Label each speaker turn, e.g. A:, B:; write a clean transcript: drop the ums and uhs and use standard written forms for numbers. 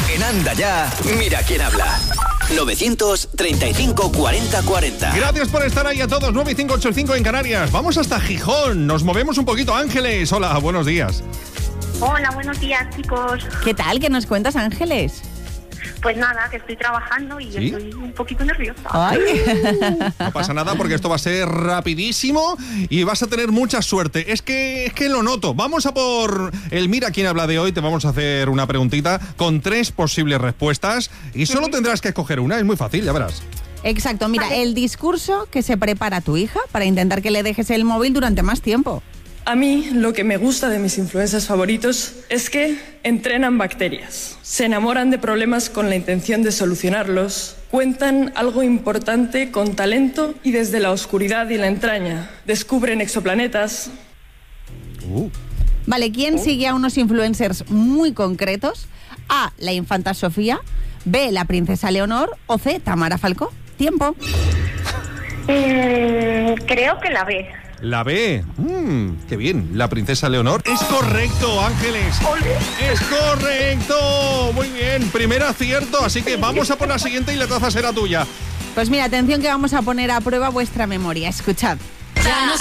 A: En Anda Ya, mira quién habla. 935 40 40.
B: Gracias por estar ahí a todos. 9.585 en Canarias. Vamos hasta Gijón. Nos movemos un poquito. Ángeles, hola, buenos días.
C: Hola, buenos días, chicos.
D: ¿Qué tal? ¿Qué nos cuentas, Ángeles?
C: Pues nada, que estoy trabajando y
B: ¿Sí?
C: estoy un poquito nerviosa.
D: Ay.
B: No pasa nada porque esto va a ser rapidísimo y vas a tener mucha suerte. Es que lo noto. Vamos a por el Mira quién habla de hoy. Te vamos a hacer una preguntita con 3 posibles respuestas y solo tendrás que escoger una. Es muy fácil, ya verás.
D: Exacto, mira, el discurso que se prepara tu hija para intentar que le dejes el móvil durante más tiempo.
E: A mí lo que me gusta de mis influencers favoritos es que entrenan bacterias, se enamoran de problemas con la intención de solucionarlos, cuentan algo importante con talento y desde la oscuridad y la entraña, descubren exoplanetas.
D: Vale, ¿quién sigue a unos influencers muy concretos? A, la infanta Sofía, B, la princesa Leonor o C, Tamara Falcó. Tiempo.
C: Creo que la B.
B: La B. Qué bien. La princesa Leonor. Es correcto, Ángeles. Es correcto. Muy bien. Primer acierto. Así que vamos a por la siguiente y la taza será tuya.
D: Pues mira, atención que vamos a poner a prueba vuestra memoria. Escuchad.
F: Ya no